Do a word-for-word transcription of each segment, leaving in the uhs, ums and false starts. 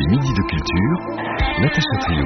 Midi de Culture, Natacha Trio.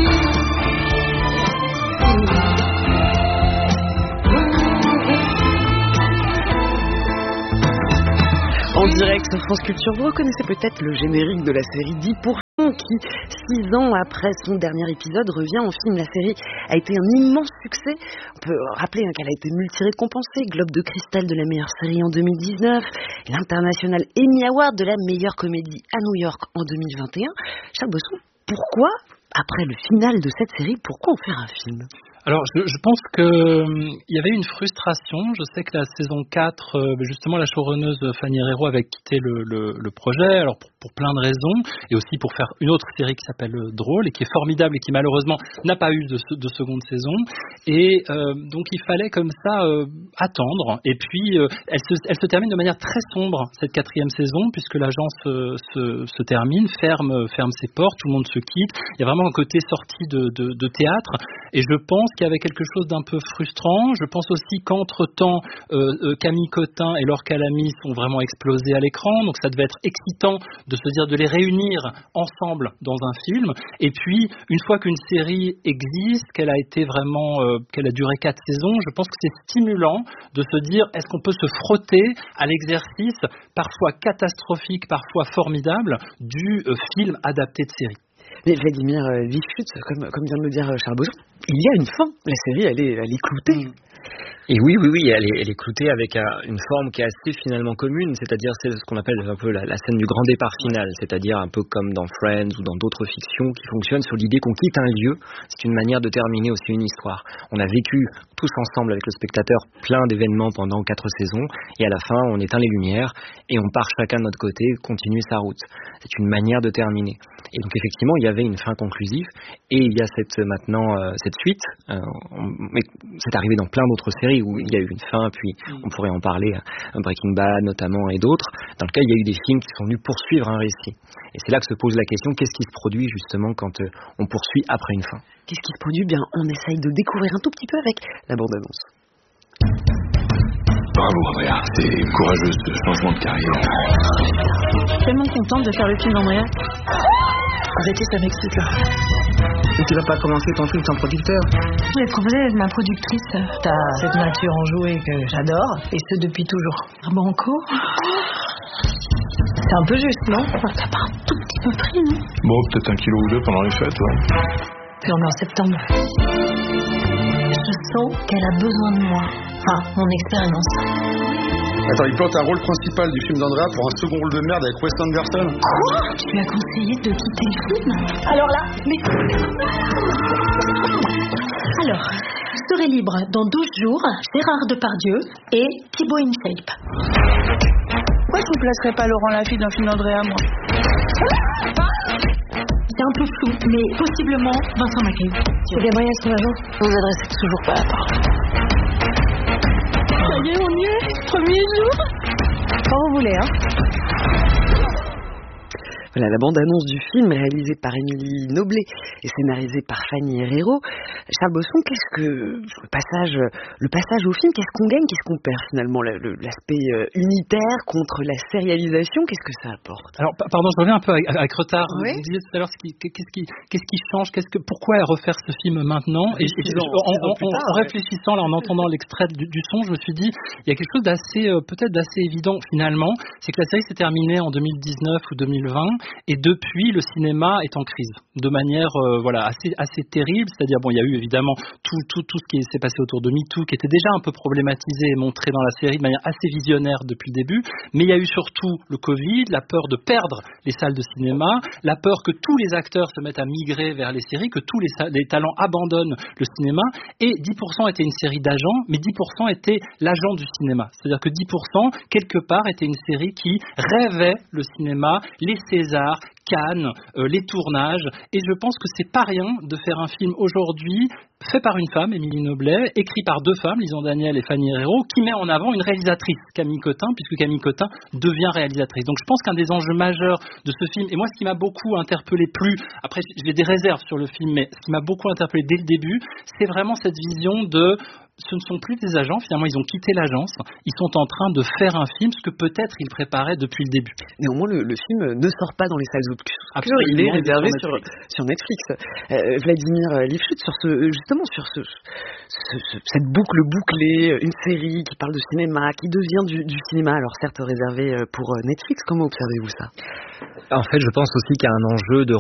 En direct sur France Culture, vous reconnaissez peut-être le générique de la série dix pour cent qui, six ans après son dernier épisode, revient en film. La série a été un immense succès. On peut rappeler hein, qu'elle a été multi-récompensée, Globe de Cristal de la meilleure série en deux mille dix-neuf, l'International Emmy Award de la meilleure comédie à New York en deux mille vingt et un. Charles Besson, pourquoi, après le final de cette série, pourquoi en faire un film ? Alors, je, je pense qu'il euh, y avait une frustration. Je sais que la saison quatre, euh, justement, la showrunneuse Fanny Herrero avait quitté le, le, le projet, alors pour, pour plein de raisons, et aussi pour faire une autre série qui s'appelle Drôle, et qui est formidable, et qui malheureusement n'a pas eu de, de seconde saison. Et euh, donc, il fallait comme ça euh, attendre. Et puis, euh, elle, se, elle se termine de manière très sombre, cette quatrième saison, puisque l'agence se, se, se termine, ferme, ferme ses portes, tout le monde se quitte. Il y a vraiment un côté sorti de, de, de théâtre. Et je pense qu'il y avait quelque chose d'un peu frustrant. Je pense aussi qu'entre-temps, euh, euh, Camille Cotin et Laure Calamy sont vraiment explosés à l'écran. Donc ça devait être excitant de se dire de les réunir ensemble dans un film. Et puis, une fois qu'une série existe, qu'elle a été vraiment, euh, qu'elle a duré quatre saisons, je pense que c'est stimulant de se dire est-ce qu'on peut se frotter à l'exercice parfois catastrophique, parfois formidable du euh, film adapté de série. Mais Vladimir Vivchut, comme, comme vient de le dire Charles Besson, il y a une fin. La série, elle est, elle est cloutée. Mmh. Et oui, oui, oui, elle est, elle est cloutée avec un, une forme qui est assez finalement commune, c'est-à-dire c'est ce qu'on appelle un peu la, la scène du grand départ final, c'est-à-dire un peu comme dans Friends ou dans d'autres fictions qui fonctionnent sur l'idée qu'on quitte un lieu. C'est une manière de terminer aussi une histoire. On a vécu tous ensemble avec le spectateur plein d'événements pendant quatre saisons, et à la fin on éteint les lumières et on part chacun de notre côté continuer sa route. C'est une manière de terminer. Et donc effectivement il y avait une fin conclusive, et il y a cette maintenant euh, cette suite. Euh, on, mais c'est arrivé dans plein d'autres séries où il y a eu une fin, puis on pourrait en parler, Breaking Bad notamment et d'autres, dans lequel il y a eu des films qui sont venus poursuivre un récit. Et c'est là que se pose la question, qu'est-ce qui se produit justement quand euh, on poursuit après une fin ? Qu'est-ce qui se produit ? Bien, on essaye de découvrir un tout petit peu avec la bande-annonce. Bravo Andrea, c'est courageux ce changement de carrière. Je suis tellement contente de faire le film d'Andrea. Arrêtez, ça m'excite là. Et tu vas pas commencer ton film sans producteur ? J'ai trouvé ma productrice. T'as cette nature enjouée que j'adore, et ce depuis toujours. Banco. C'est un peu juste, non ? T'as pas un tout petit peu pris, non ? Bon, peut-être un kilo ou deux pendant les fêtes, ouais. Puis on est en septembre. Je sens qu'elle a besoin de moi. Enfin, mon expérience. Attends, il plante un rôle principal du film d'Andrea pour un second rôle de merde avec Wes Anderson. Quoi ? Tu lui as conseillé de quitter le film ? Alors là, mais... Alors, je serai libre dans douze jours, Gérard Depardieu et Thibaut InShape. Pourquoi tu ne placerais pas Laurent Lafitte dans le film d'Andrea, moi ? C'est un peu flou, mais possiblement Vincent Macaive. C'est Gabriel, son agent. Vous vous adressez toujours pas à la parole. Ça y est, on y est. Premier jour. Quand vous voulez, hein. Voilà, la bande-annonce du film réalisée par Émilie Noblet et scénarisée par Fanny Herrero. Charles Besson, qu'est-ce que le passage, le passage au film, qu'est-ce qu'on gagne, qu'est-ce qu'on perd finalement, l'aspect unitaire contre la sérialisation, qu'est-ce que ça apporte ? Alors, pardon, je reviens un peu avec, avec retard. Oui. Vous disiez tout à l'heure ce qui, qu'est-ce qui, qu'est-ce qui change, qu'est-ce que, pourquoi refaire ce film maintenant ? Et, et ans, en, en, en, tard, en réfléchissant, là, en entendant l'extrait du, du son, je me suis dit, il y a quelque chose d'assez, euh, peut-être d'assez évident finalement, c'est que la série s'est terminée en deux mille dix-neuf ou deux mille vingt, et depuis le cinéma est en crise de manière euh, voilà assez assez terrible, c'est-à-dire bon il y a eu évidemment tout tout tout ce qui s'est passé autour de MeToo qui était déjà un peu problématisé et montré dans la série de manière assez visionnaire depuis le début, mais il y a eu surtout le Covid, la peur de perdre les salles de cinéma, la peur que tous les acteurs se mettent à migrer vers les séries, que tous les, les talents abandonnent le cinéma, et dix pour cent était une série d'agents, mais dix pour cent était l'agent du cinéma, c'est-à-dire que dix pour cent quelque part était une série qui rêvait le cinéma, les Césars, Cannes, euh, les tournages, et je pense que c'est pas rien de faire un film aujourd'hui fait par une femme, Émilie Noblet, écrit par deux femmes, Lison Daniel et Fanny Herrero, qui met en avant une réalisatrice, Camille Cotin, puisque Camille Cotin devient réalisatrice. Donc je pense qu'un des enjeux majeurs de ce film, et moi ce qui m'a beaucoup interpellé plus, après j'ai des réserves sur le film, mais ce qui m'a beaucoup interpellé dès le début, c'est vraiment cette vision de... Ce ne sont plus des agents, finalement ils ont quitté l'agence, ils sont en train de faire un film, ce que peut-être ils préparaient depuis le début. Néanmoins le, le film ne sort pas dans les salles obscures, absolument, il est réservé sur Netflix. Sur, sur Netflix. Euh, Vladimir Lifshitz, sur ce, justement sur ce, ce, ce, cette boucle bouclée, une série qui parle de cinéma, qui devient du, du cinéma, alors certes réservé pour Netflix, comment observez-vous ça ? En fait je pense aussi qu'il y a un enjeu de